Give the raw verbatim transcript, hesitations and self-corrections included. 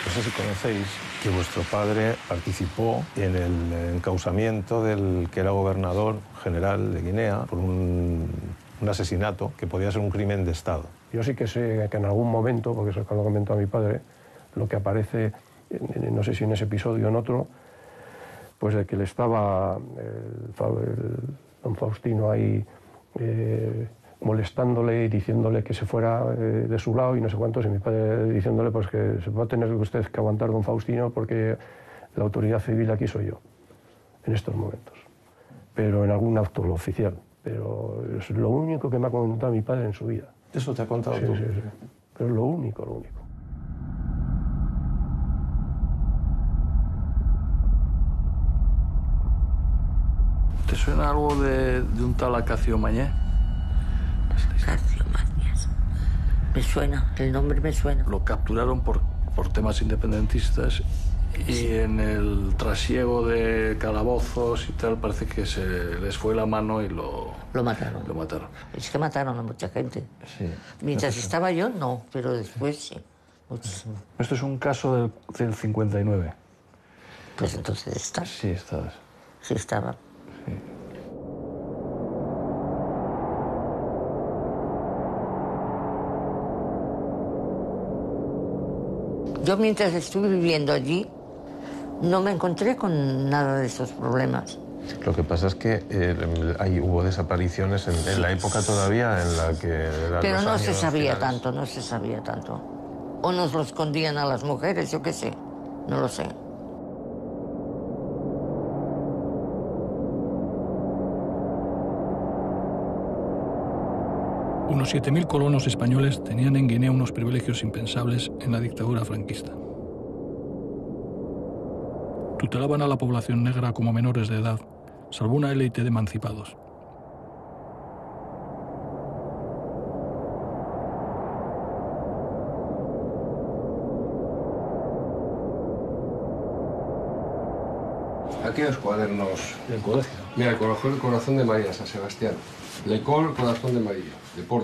No sé si conocéis que vuestro padre participó en el encausamiento del que era gobernador general de Guinea por un, un asesinato que podía ser un crimen de Estado. Yo sí que sé que en algún momento, porque eso es cuando comentó a mi padre, lo que aparece, no sé si en ese episodio o en otro, pues de que le estaba el, el don Faustino ahí eh, molestándole y diciéndole que se fuera eh, de su lado y no sé cuántos, y mi padre diciéndole pues que se va a tener usted que aguantar don Faustino porque la autoridad civil aquí soy yo, en estos momentos. Pero en algún acto oficial. Pero es lo único que me ha contado mi padre en su vida. ¿Eso te ha contado Sí, tú? sí, sí. Pero es lo único, lo único. ¿Te suena algo de, de un tal Acacio Mañé? Acacio Mañés. Me suena, el nombre me suena. Lo capturaron por, por temas independentistas y en el trasiego de calabozos y tal parece que se les fue la mano y lo... Lo mataron. Lo mataron. Es que mataron a mucha gente. Sí. Mientras Entonces, estaba yo, no, pero después sí. Muchísimo. Esto es un caso del, del cincuenta y nueve. Pues entonces está. Sí, estás. Sí estaba. Sí. Yo mientras estuve viviendo allí, no me encontré con nada de esos problemas. Lo que pasa es que eh, ahí hubo desapariciones en, en la época todavía en la que... eran Pero los no años se sabía finales. tanto, no se sabía tanto. O nos lo escondían a las mujeres, yo qué sé, no lo sé. Unos siete mil colonos españoles tenían en Guinea unos privilegios impensables en la dictadura franquista. Tutelaban a la población negra como menores de edad, salvo una élite de emancipados. Aquellos cuadernos. ¿Del colegio? Mira, el corazón, el corazón de María, San Sebastián. Lecol, corazón de María. Deporte.